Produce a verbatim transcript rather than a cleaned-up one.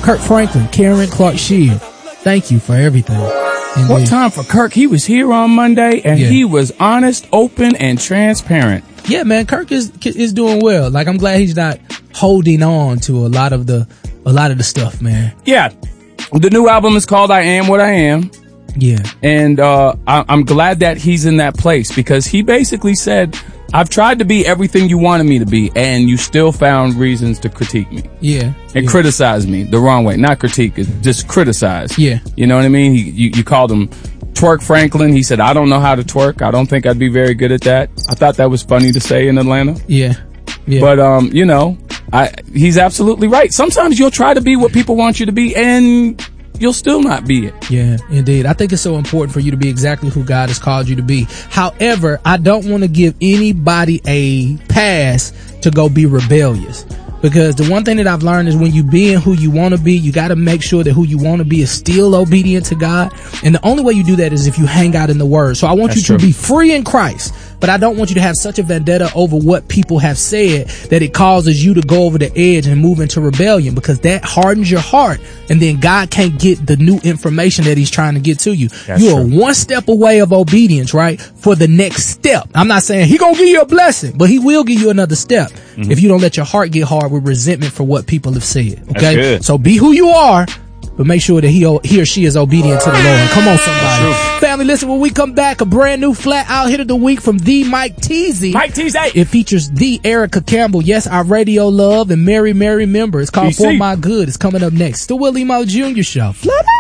Kirk Franklin, Karen Clark Shield, thank you for everything. Indeed. What time for Kirk? He was here on Monday, and Yeah. he was honest, open, and transparent. Yeah, man, Kirk is is doing well. Like, I'm glad he's not holding on to a lot of the a lot of the stuff, man. Yeah. The new album is called I Am What I Am. Yeah. And uh, I- I'm glad that he's in that place, because he basically said, I've tried to be everything you wanted me to be, and you still found reasons to critique me. Yeah. And yeah. criticize me the wrong way. Not critique, it's just criticize. Yeah. You know what I mean? He, you, you called him Twerk Franklin. He said, I don't know how to twerk. I don't think I'd be very good at that. I thought that was funny to say in Atlanta. Yeah. Yeah. But, um, you know, I, he's absolutely right. Sometimes you'll try to be what people want you to be, and you'll still not be it. Yeah, indeed. I think it's so important for you to be exactly who God has called you to be. However, I don't want to give anybody a pass to go be rebellious. Because the one thing that I've learned is when you being who you want to be, you got to make sure that who you want to be is still obedient to God. And the only way you do that is if you hang out in the Word. So I want That's you to true. be free in Christ. But I don't want you to have such a vendetta over what people have said that it causes you to go over the edge and move into rebellion, because that hardens your heart, and then God can't get the new information that he's trying to get to you. That's You are true. one step away of obedience, right? For the next step. I'm not saying he gonna give you a blessing, but he will give you another step Mm-hmm. if you don't let your heart get hard with resentment for what people have said. Okay. good. So be who you are, but make sure that he, he or she is obedient to the Lord. Come on, somebody. Family, listen, when we come back, a brand new flat out hit of the week from the Mike Teasy. Mike Teasy. It features the Erica Campbell. Yes, our radio love and Mary Mary member. It's called T C. For My Good. It's coming up next. The Willie Mo Junior Show. Flat out.